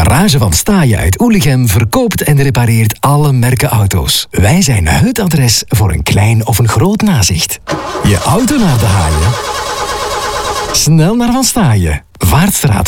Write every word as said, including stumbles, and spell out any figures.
Garage van Staaien uit Oelichem verkoopt en repareert alle merken auto's. Wij zijn het adres voor een klein of een groot nazicht. Je auto naar de haaien? Snel naar Van Staaien. Vaartstraat